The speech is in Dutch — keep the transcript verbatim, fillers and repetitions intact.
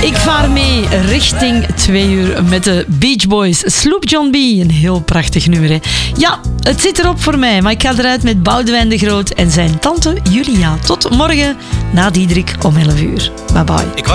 Ik vaar mee richting twee uur met de Beach Boys. Sloop John B. Een heel prachtig nummer. Hè? Ja, het zit erop voor mij. Maar ik ga eruit met Boudewijn de Groot en zijn tante Julia. Tot morgen na Diederik om elf uur. Bye bye.